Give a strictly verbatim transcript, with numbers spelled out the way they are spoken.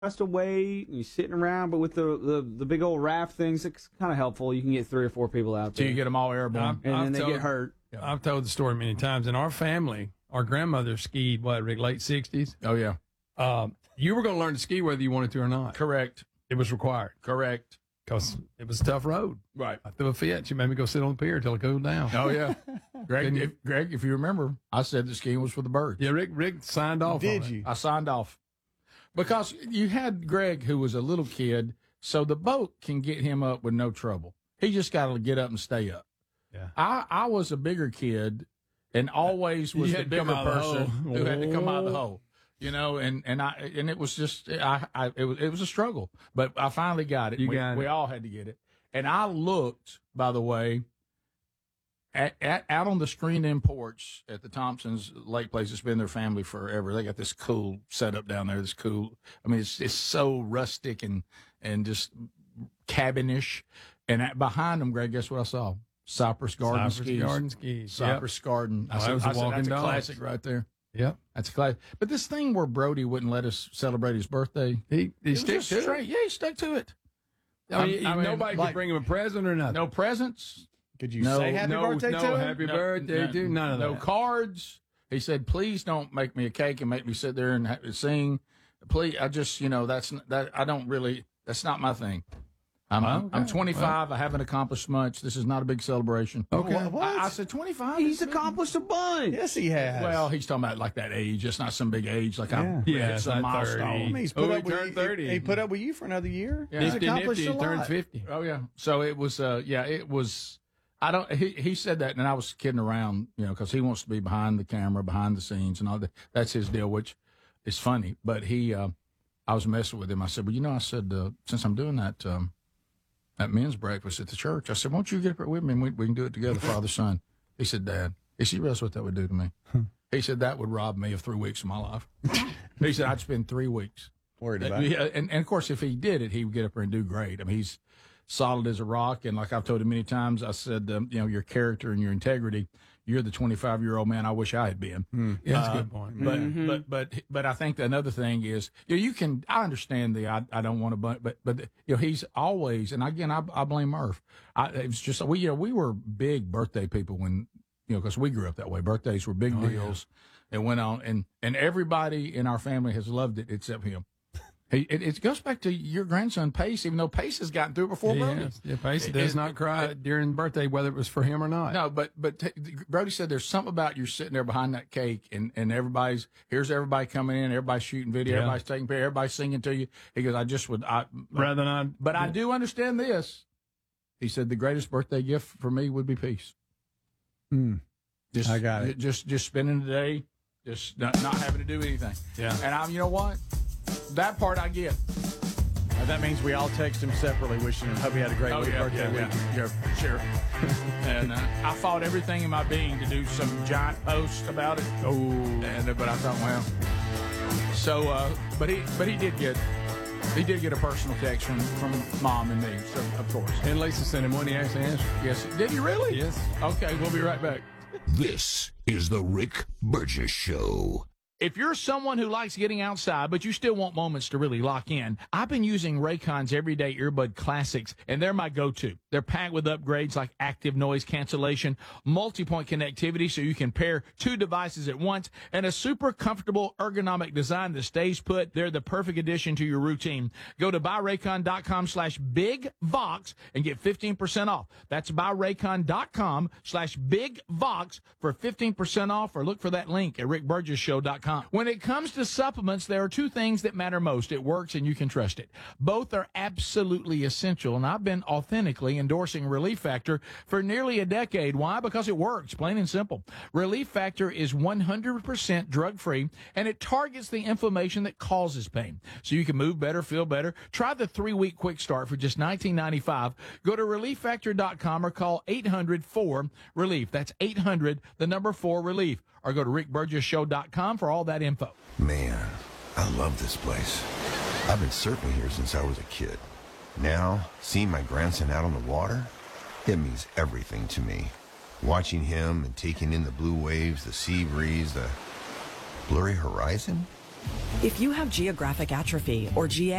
just a wait and you're sitting around, but with the, the, the big old raft things, it's kind of helpful. You can get three or four people out there. So you get them all airborne. I've, and I've then they told, get hurt. I've told the story many times. In our family, our grandmother skied, what, Rick, late sixties? Oh, yeah. Um, you were going to learn to ski whether you wanted to or not. Correct. It was required. Correct. Because it was a tough road. Right. I threw a fit. She made me go sit on the pier until it cooled down. Oh, yeah. Greg, if, Greg, if you remember, I said the skiing was for the birds. Yeah, Rick Rick signed off Did on you? it. I signed off. Because you had Greg, who was a little kid, so the boat can get him up with no trouble. He just got to get up and stay up. Yeah. I, I was a bigger kid and always was You the had to come bigger out of the person hole. who had to come out of the hole. You know, and, and I and it was just I, I it was it was a struggle, but I finally got it. You we, got it. we all had to get it. And I looked, by the way, at, at out on the screened-in porch at the Thompsons Lake Place. It's been their family forever. They got this cool setup down there. This cool. I mean, it's it's so rustic and and just cabinish. And at, behind them, Greg, guess what I saw? Cypress Garden Cypress skis. Garden skis. Cypress Garden. I Oh, said, that was a I said, walking that's a dog. classic right there. Yep. That's a classic. But this thing where Brody wouldn't let us celebrate his birthday, He, he it was sticks just to straight. it. Yeah, he stuck to it. I mean, I mean, nobody like- could bring him a present or nothing. No presents. Could you No, say happy no, birthday no to him? happy No, birthday no, to none of no that. cards. He said, "Please don't make me a cake and make me sit there and ha- sing. Please, I just, you know, that's n- that. I don't really. That's not my thing. I'm I'm, I'm Okay. twenty-five. I haven't accomplished much. This is not a big celebration. Okay. What? what? I, I said twenty-five. He's accomplished a bunch. yes, he has. Well, he's talking about like that age. It's not some big age. Like I'm Yeah, hit it's some not milestone. I mean, he's put Oh, up he with turned you- thirty. He, he put up with you for another year. Yeah. He's Nifty, accomplished nifty, a he turned lot. fifty. Oh yeah. So it was. Uh, yeah, it was. I don't. He he said that, and I was kidding around, you know, because he wants to be behind the camera, behind the scenes, and all that. That's his deal, which is funny. But he, uh, I was messing with him. I said, well, you know, I said, uh, since I'm doing that um, that men's breakfast at the church, I said, won't you get up with me and we, we can do it together, father son. He said, Dad, he said, you realize what that would do to me? He said that would rob me of three weeks of my life. He said I'd spend three weeks. Worried about Uh, it. yeah, and, and of course, if he did it, he would get up there and do great. I mean, he's solid as a rock. And like I've told him many times, I said, um, you know, your character and your integrity, you're the twenty-five-year-old man I wish I had been. Yeah, that's Uh, a good point. But, but, but, but I think another thing is, you know, you can, I understand the, I, I don't want to, but, but, but, you know, he's always, and again, I, I blame Murph. I, it was just, we, you know, we were big birthday people when, you know, because we grew up that way. Birthdays were big deals. It went on, and, and everybody in our family has loved it except him. He, it, it goes back to your grandson Pace, even though Pace has gotten through it before Yeah, Brody. yes. Yeah, Pace It- does it- not cry during birthday, whether it was for him or not. No, but but t- Brody said there's something about you sitting there behind that cake, and, and everybody's here's everybody coming in, everybody's shooting video, Yeah. everybody's taking pictures, everybody's singing to you. He goes, I just would, I, Rather than I. but I do understand this. He said the greatest birthday gift for me would be peace. Hmm. Just I got it. Just just spending the day, just not, not having to do anything. Yeah. And I'm, you know what, that part I get. Uh, that means we all text him separately, wishing him hope he had a great Oh, week, yeah, birthday yeah, week. yeah, yeah, for sure. And uh, I fought everything in my being to do some giant post about it. Oh, and uh, but I thought, well, so uh, but he but he did get he did get a personal text from from mom and me, so of course. And Lisa sent him one he actually answered. Yes, did he really? Yes. Okay, we'll be right back. This is the Rick Burgess Show. If you're someone who likes getting outside, but you still want moments to really lock in, I've been using Raycon's Everyday Earbud Classics, and they're my go-to. They're packed with upgrades like active noise cancellation, multi-point connectivity so you can pair two devices at once, and a super comfortable ergonomic design that stays put. They're the perfect addition to your routine. Go to buyraycon.com slash bigvox and get fifteen percent off. That's buyraycon.com slash bigvox for fifteen percent off, or look for that link at rick burgess show dot com. When it comes to supplements, there are two things that matter most. It works and you can trust it. Both are absolutely essential, and I've been authentically endorsing Relief Factor for nearly a decade. Why? Because it works, plain and simple. Relief Factor is one hundred percent drug-free, and it targets the inflammation that causes pain. So you can move better, feel better. Try the three-week quick start for just nineteen ninety-five. Go to relief factor dot com or call eight hundred four relief. That's eight hundred, the number four relief. Or go to rick burgess show dot com for all that info. Man, I love this place. I've been surfing here since I was a kid. Now, seeing my grandson out on the water, it means everything to me. Watching him and taking in the blue waves, the sea breeze, the blurry horizon, If you have geographic atrophy or G A,